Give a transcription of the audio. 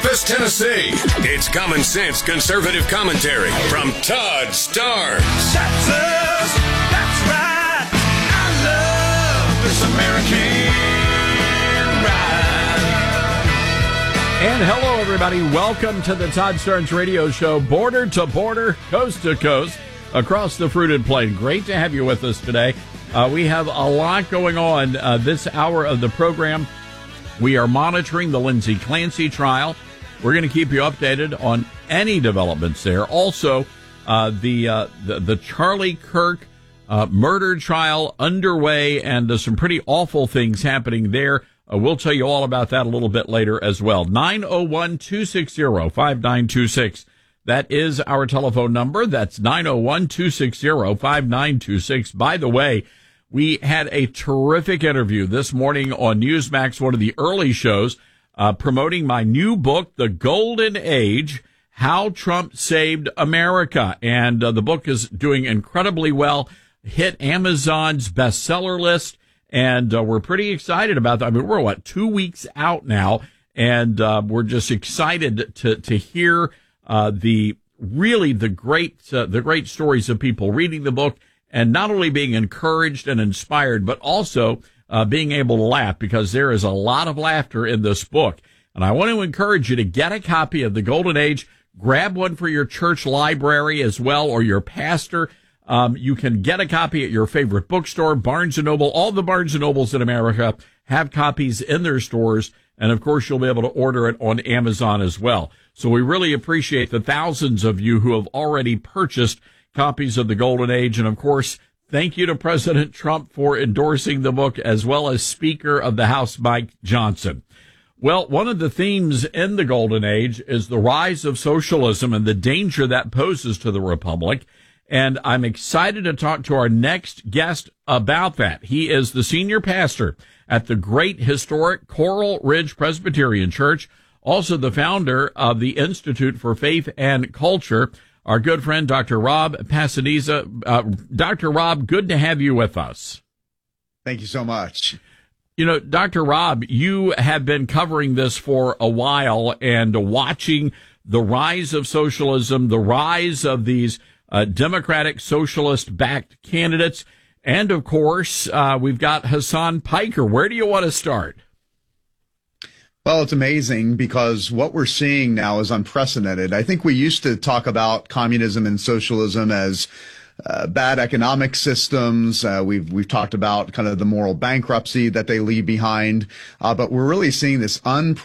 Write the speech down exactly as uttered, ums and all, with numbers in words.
Memphis, Tennessee. It's common sense conservative commentary from Todd Starnes. That's us. That's right. I love this American ride. And hello, everybody. Welcome to the Todd Starnes Radio Show, border to border, coast to coast, across the fruited plain. Great to have you with us today. Uh, we have a lot going on uh, this hour of the program. We are monitoring the Lindsay Clancy trial. We're going to keep you updated on any developments there. Also, uh, the, uh, the the Charlie Kirk uh, murder trial underway, and uh, some pretty awful things happening there. Uh, we'll tell you all about that a little bit later as well. nine oh one, two six zero, five nine two six. That is our telephone number. That's nine oh one, two six zero, five nine two six. By the way, we had a terrific interview this morning on Newsmax, one of the early shows, uh, promoting my new book, The Golden Age, How Trump Saved America. And uh, the book is doing incredibly well, hit Amazon's bestseller list, and uh, we're pretty excited about that. I mean, we're, what, two weeks out now, and uh, we're just excited to to hear uh, the really the great uh, the great stories of people reading the book, and not only being encouraged and inspired, but also uh, being able to laugh, because there is a lot of laughter in this book. And I want to encourage you to get a copy of The Golden Age. Grab one for your church library as well, or your pastor. Um, you can get a copy at your favorite bookstore, Barnes and Noble. All the Barnes and Nobles in America have copies in their stores. And, of course, you'll be able to order it on Amazon as well. So we really appreciate the thousands of you who have already purchased copies of The Golden Age. And, of course, thank you to President Trump for endorsing the book, as well as Speaker of the House Mike Johnson. Well, one of the themes in The Golden Age is the rise of socialism and the danger that poses to the republic. And I'm excited to talk to our next guest about that. He is the senior pastor at the great historic Coral Ridge Presbyterian Church, also the founder of the Institute for Faith and Culture. Our good friend, Doctor Rob Passanisa. Uh, Doctor Rob, good to have you with us. Thank you so much. You know, Doctor Rob, you have been covering this for a while and watching the rise of socialism, the rise of these uh, Democratic socialist-backed candidates. And, of course, uh, we've got Hasan Piker. Where do you want to start? Well, it's amazing because what we're seeing now is unprecedented. I think we used to talk about communism and socialism as uh, bad economic systems. Uh, we've we've talked about kind of the moral bankruptcy that they leave behind, uh, but we're really seeing this unprecedented